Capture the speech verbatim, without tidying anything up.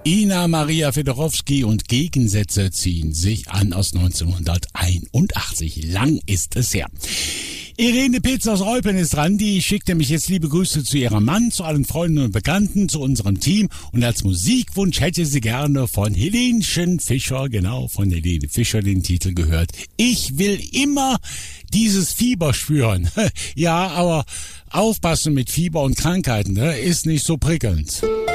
Ina Maria Fedorowski und Gegensätze ziehen sich an aus neunzehnhunderteinundachtzig. Lang ist es her. Irene Petz aus Reupen ist dran, die schickt nämlich jetzt liebe Grüße zu ihrem Mann, zu allen Freunden und Bekannten, zu unserem Team, und als Musikwunsch hätte sie gerne von Helenchen Fischer, genau, von Helene Fischer den Titel gehört. Ich will immer dieses Fieber spüren. Ja, aber aufpassen mit Fieber und Krankheiten, ne, ist nicht so prickelnd.